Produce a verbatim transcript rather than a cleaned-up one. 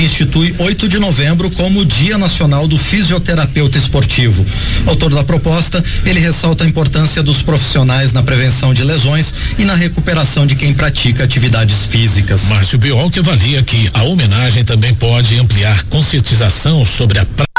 institui oito de novembro como Dia Nacional do Fisioterapeuta Esportivo. Autor da proposta, ele ressalta a importância dos profissionais na prevenção de lesões e na recuperação de quem pratica atividades físicas. Márcio Biol que avalia que a homenagem também pode ampliar conscientização sobre a